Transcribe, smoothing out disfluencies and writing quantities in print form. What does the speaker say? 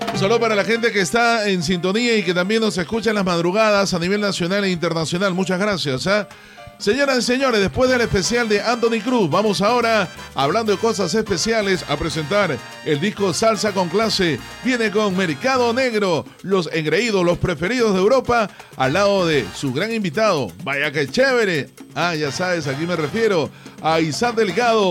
Solo para la gente que está en sintonía y que también nos escucha en las madrugadas a nivel nacional e internacional. Muchas gracias. Señoras y señores, después del especial de Anthony Cruz, vamos ahora, hablando de cosas especiales, a presentar el disco Salsa con Clase. Viene con Mercado Negro, los engreídos, los preferidos de Europa, al lado de su gran invitado. Vaya que chévere. Ya sabes, aquí me refiero a Isaac Delgado.